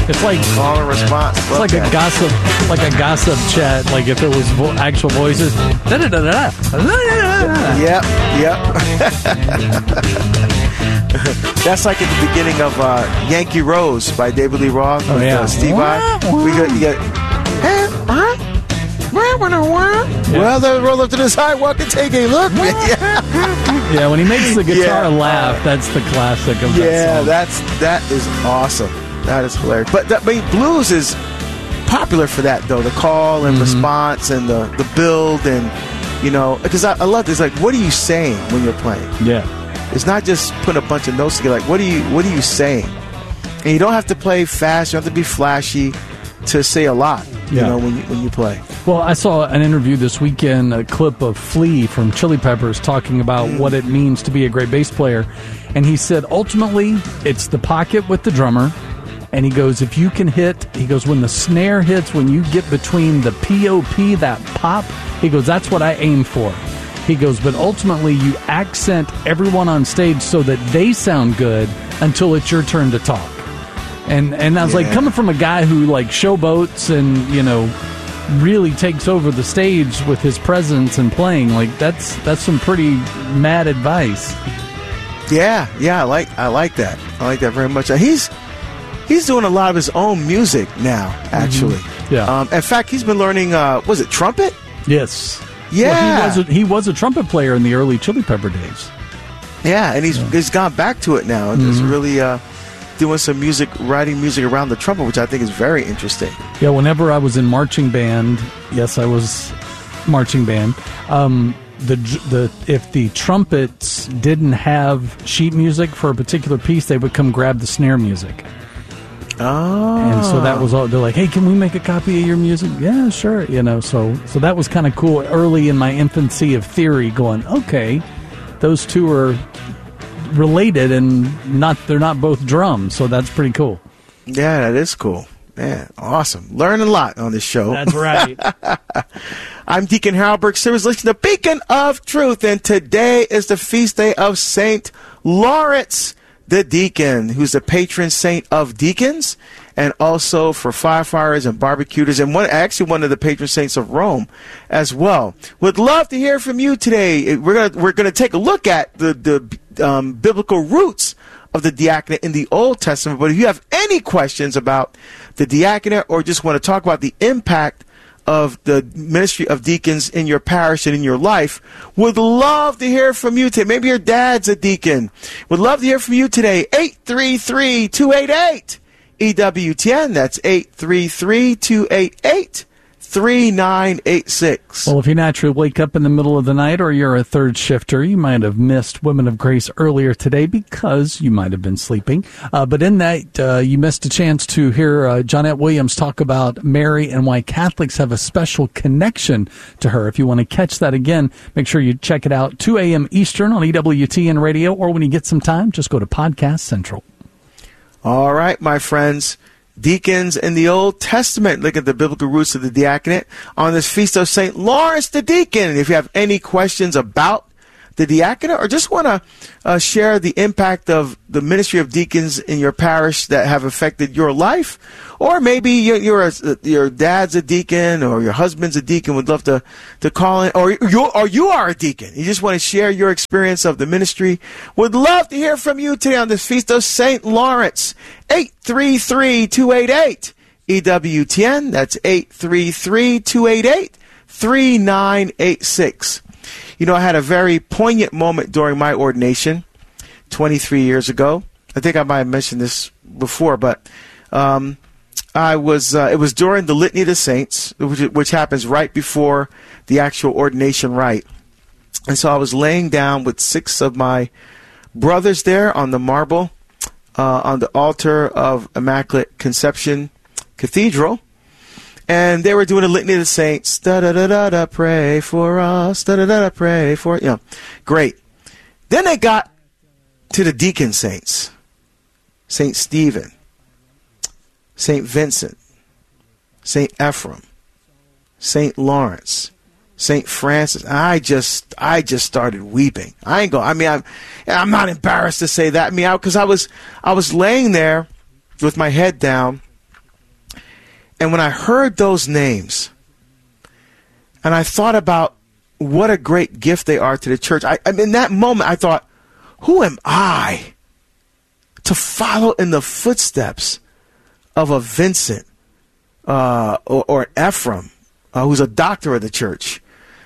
It's like call and response. It's like a gossip chat. Like if it was actual voices. Yep. That's like at the beginning of Yankee Rose by David Lee Roth with Steve Vai. You get. Well, then roll up to the sidewalk and take a look. Yeah, when he makes the guitar laugh, that's the classic of that song. That is awesome. That is hilarious. But blues is popular for that, though. The call and response and the build and, because I love this. Like, what are you saying when you're playing? Yeah. It's not just putting a bunch of notes together. Like, what are you saying? And you don't have to play fast. You don't have to be flashy to say a lot, when you play. Well, I saw an interview this weekend, a clip of Flea from Chili Peppers talking about what it means to be a great bass player. And he said, ultimately, it's the pocket with the drummer. And he goes, if you can hit, he goes, when the snare hits, when you get between the POP, that pop, he goes, that's what I aim for. He goes, but ultimately you accent everyone on stage so that they sound good until it's your turn to talk. And I was like, coming from a guy who like showboats and, really takes over the stage with his presence and playing, like that's some pretty mad advice. Yeah, I like that. I like that very much. He's doing a lot of his own music now, actually. Mm-hmm. Yeah. In fact, he's been learning, was it trumpet? Yes. Yeah. Well, he was a trumpet player in the early Chili Pepper days. Yeah, and he's gone back to it now and is really doing some music, writing music around the trumpet, which I think is very interesting. Yeah, whenever I was in marching band, yes, I was marching band. If the trumpets didn't have sheet music for a particular piece, they would come grab the snare music. Oh. And so that was all. They're like, hey, can we make a copy of your music? Yeah, sure. So that was kind of cool early in my infancy of theory, going, okay, those two are related and they're not both drums, so that's pretty cool. Yeah, that is cool. Man, awesome. Learn a lot on this show. That's right. I'm Deacon Harold Burke Sivers, listening to Beacon of Truth, and today is the feast day of Saint Lawrence the Deacon, who's the patron saint of deacons and also for firefighters and barbecuters, and one of the patron saints of Rome as well. Would love to hear from you today. We're gonna take a look at the biblical roots of the diaconate in the Old Testament. But if you have any questions about the diaconate or just want to talk about the impact of the ministry of deacons in your parish and in your life, would love to hear from you today. Maybe your dad's a deacon. Would love to hear from you today. 833-288-EWTN. That's 833-288-3986. Well, if you naturally wake up in the middle of the night or you're a third shifter, you might have missed Women of Grace earlier today because you might have been sleeping. But in that, you missed a chance to hear Johnette Williams talk about Mary and why Catholics have a special connection to her. If you want to catch that again, make sure you check it out 2 a.m. Eastern on EWTN Radio, or when you get some time, just go to Podcast Central. All right, my friends. Deacons in the Old Testament. Look at the biblical roots of the diaconate on this feast of St. Lawrence the Deacon. If you have any questions about the diaconate or just want to share the impact of the ministry of deacons in your parish that have affected your life, or maybe your dad's a deacon or your husband's a deacon, would love to call in, or you are a deacon. You just want to share your experience of the ministry. Would love to hear from you today on this feast of St. Lawrence. 833-288-EWTN. That's 833-288-3986. I had a very poignant moment during my ordination 23 years ago. I think I might have mentioned this before, but it was during the Litany of the Saints, which happens right before the actual ordination rite. And so I was laying down with 6 of my brothers there on the marble on the altar of Immaculate Conception Cathedral. And they were doing a Litany of the Saints. Da-da-da-da-da, pray for us. Da-da-da-da, pray for... Great. Then they got to the deacon saints. St. Stephen. St. Vincent. St. Ephraim. St. Lawrence. St. Francis. I just started weeping. I'm not embarrassed to say that. Because I was laying there with my head down, And when I heard those names, and I thought about what a great gift they are to the church, in that moment I thought, who am I to follow in the footsteps of a Vincent or an Ephraim, who's a doctor of the church,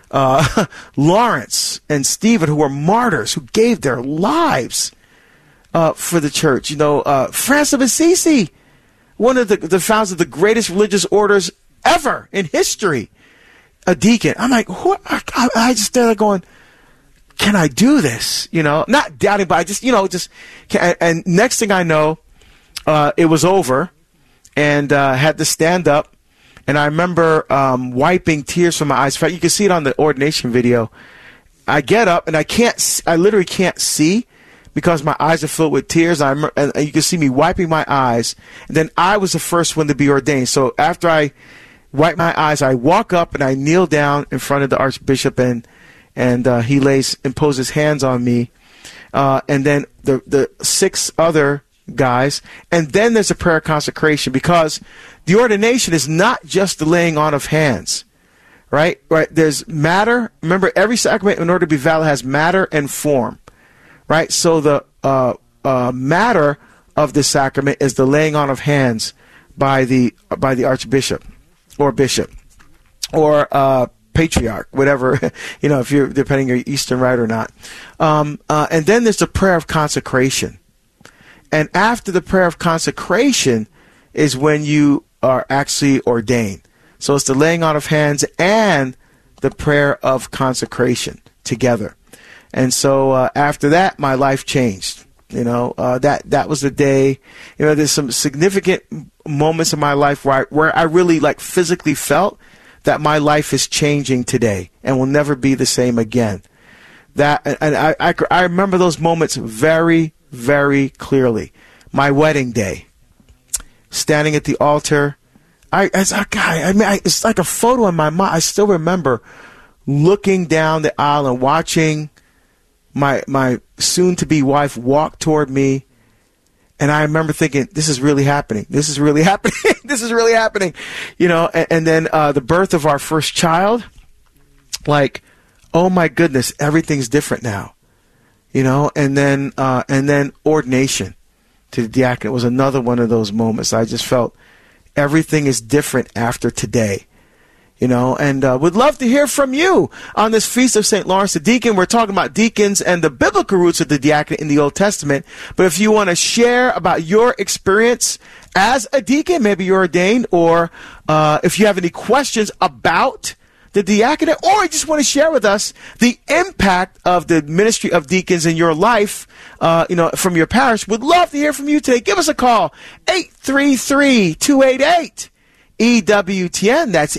Lawrence and Stephen, who were martyrs, who gave their lives for the church. Francis of Assisi, one of the founders of the greatest religious orders ever in history, a deacon. I'm like, I just started going, can I do this? Not doubting, but I just, and next thing I know, it was over, and had to stand up. And I remember wiping tears from my eyes. In fact, you can see it on the ordination video. I get up, and I literally can't see because my eyes are filled with tears. And you can see me wiping my eyes. And then I was the first one to be ordained. So after I wipe my eyes, I walk up and I kneel down in front of the Archbishop, and he imposes hands on me. And then the 6 other guys. And then there's a prayer of consecration, because the ordination is not just the laying on of hands, right? There's matter. Remember, every sacrament, in order to be valid, has matter and form, right? So the matter of the sacrament is the laying on of hands by the archbishop or bishop or patriarch, whatever, if you're depending on your Eastern rite or not. And then there's the prayer of consecration. And after the prayer of consecration is when you are actually ordained. So it's the laying on of hands and the prayer of consecration together. And so after that, my life changed. That was the day. There's some significant moments in my life where I really physically felt that my life is changing today and will never be the same again. I remember those moments very, very clearly. My wedding day, standing at the altar, it's like a photo in my mind. I still remember looking down the aisle and watching my soon-to-be wife walk toward me, and I remember thinking, this is really happening. This is really happening. This is really happening. And then the birth of our first child, oh my goodness, everything's different now. And then ordination to the diaconate was another one of those moments. I just felt everything is different after today. And would love to hear from you on this Feast of St. Lawrence the Deacon. We're talking about deacons and the biblical roots of the diaconate in the Old Testament. But if you want to share about your experience as a deacon, maybe you're ordained, or if you have any questions about the diaconate, or you just want to share with us the impact of the ministry of deacons in your life, from your parish, would love to hear from you today. Give us a call, 833-288-EWTN. That's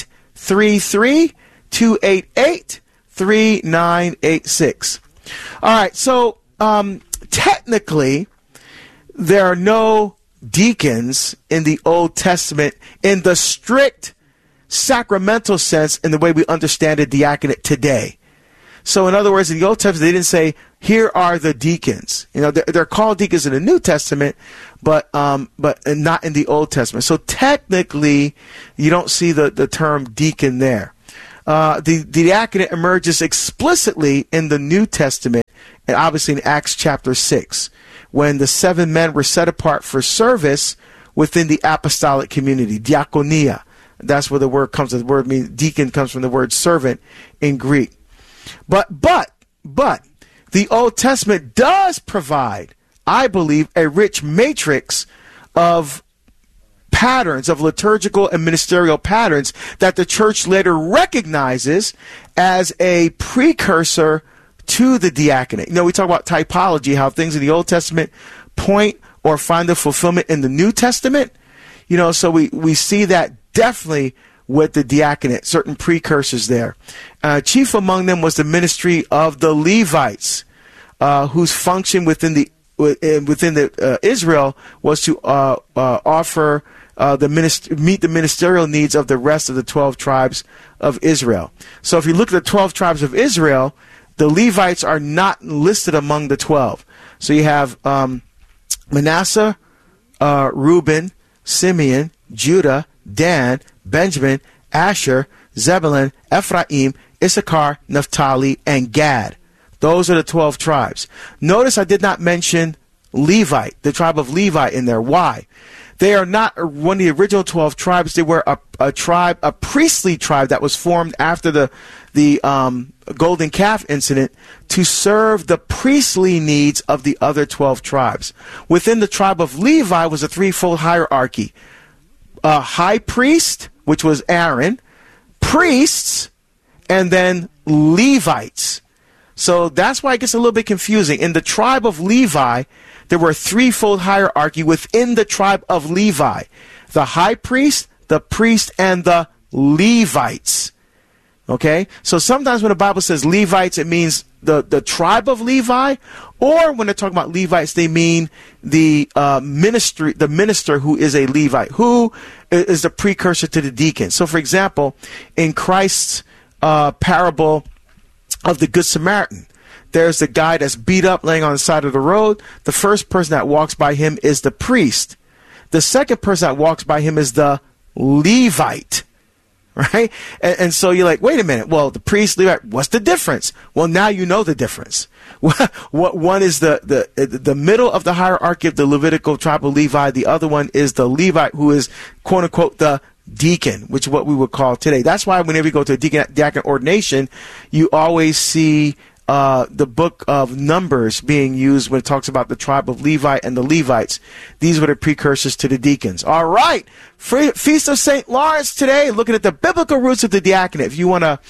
833-288-3986. All right, so technically, there are no deacons in the Old Testament in the strict sacramental sense in the way we understand a diaconate today. So in other words, in the Old Testament, they didn't say, here are the deacons. They're called deacons in the New Testament, but not in the Old Testament. So technically, you don't see the term deacon there. The diaconate emerges explicitly in the New Testament, and obviously in Acts chapter 6, when the 7 men were set apart for service within the apostolic community, diakonia. That's where the word comes. The word means deacon comes from the word servant in Greek. But the Old Testament does provide, I believe, a rich matrix of patterns, of liturgical and ministerial patterns that the church later recognizes as a precursor to the diaconate. We talk about typology, how things in the Old Testament point or find the fulfillment in the New Testament. So we see that definitely with the diaconate, certain precursors there. Chief among them was the ministry of the Levites, whose function within the Israel was to offer meet the ministerial needs of the rest of the 12 tribes of Israel. So if you look at the 12 tribes of Israel, the Levites are not listed among the 12. So you have Manasseh, Reuben, Simeon, Judah, Dan, Benjamin, Asher, Zebulun, Ephraim, Issachar, Naphtali, and Gad. Those are the 12 tribes. Notice I did not mention Levite, the tribe of Levi in there. Why? They are not one of the original 12 tribes. They were a tribe, a priestly tribe that was formed after the golden calf incident to serve the priestly needs of the other 12 tribes. Within the tribe of Levi was a threefold hierarchy. A high priest, which was Aaron, priests, and then Levites. So that's why it gets a little bit confusing. In the tribe of Levi, there were a threefold hierarchy within the tribe of Levi. The high priest, the priest, and the Levites. Okay? So sometimes when the Bible says Levites, it means the tribe of Levi, or when they're talking about Levites, they mean the minister who is a Levite, who is the precursor to the deacon. So for example, in Christ's parable of the Good Samaritan, there's the guy that's beat up laying on the side of the road. The first person that walks by him is the priest. The second person that walks by him is the Levite. Right? And so you're like, wait a minute. Well, the priest, Levite, what's the difference? Well, now you know the difference. What one is the middle of the hierarchy of the Levitical tribe of Levi. The other one is the Levite, who is, quote unquote, the deacon, which is what we would call today. That's why whenever you go to a diacon ordination, you always see the book of Numbers being used when it talks about the tribe of Levi and the Levites. These were the precursors to the deacons. All right. Feast of St. Lawrence today, looking at the biblical roots of the diaconate. If you want to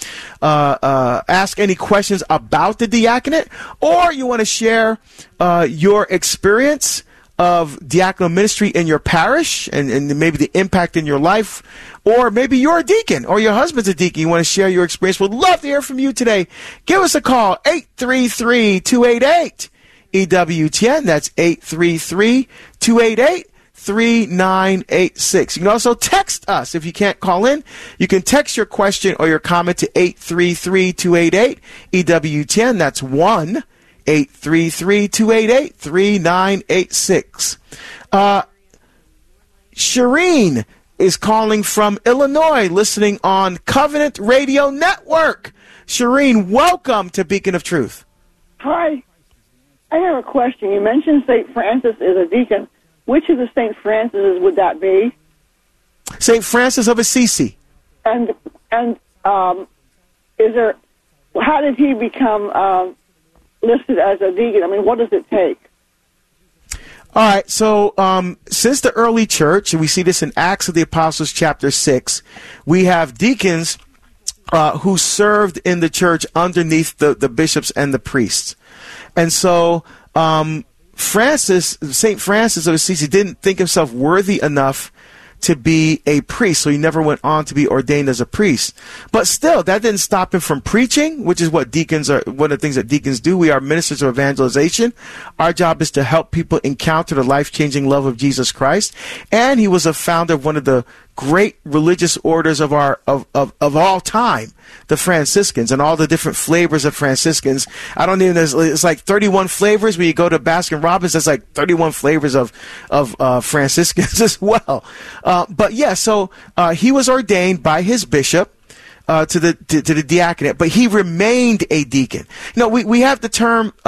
ask any questions about the diaconate, or you want to share your experience of diaconal ministry in your parish and maybe the impact in your life, or maybe you're a deacon or your husband's a deacon, you want to share your experience, we'd love to hear from you today. Give us a call, 833-288-EWTN. That's 833-288-3986. You can also text us. If you can't call in, you can text your question or your comment to 833-288-EWTN. That's 1-833-288-3986. Shireen is calling from Illinois, listening on Covenant Radio Network. Shireen, welcome to Beacon of Truth. Hi. I have a question. You mentioned St. Francis is a deacon. Which of the St. Francis would that be? St. Francis of Assisi. And is there? How did he become listed as a deacon? I mean, what does it take? All right, so since the early church, and we see this in Acts of the Apostles chapter 6, we have deacons who served in the church underneath the bishops and the priests. And so St. Francis of Assisi didn't think himself worthy enough to be a priest, so he never went on to be ordained as a priest. But still, that didn't stop him from preaching, which is what deacons are, one of the things that deacons do. We are ministers of evangelization. Our job is to help people encounter the life-changing love of Jesus Christ. And he was a founder of one of the great religious orders of all time, the Franciscans, and all the different flavors of Franciscans. I don't even, it's like 31 flavors. When you go to Baskin Robbins, there's like 31 flavors of Franciscans as well. But yeah, so he was ordained by his bishop to the diaconate, but he remained a deacon. You know, we have the term